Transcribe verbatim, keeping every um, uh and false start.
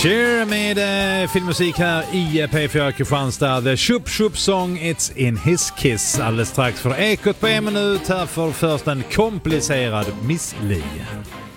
Cher med eh, filmmusik här i P fyra Kristianstad. The Chup Chup Song It's in His Kiss. Alldeles strax för Ekot på en minut. Här för först en komplicerad Miss Li.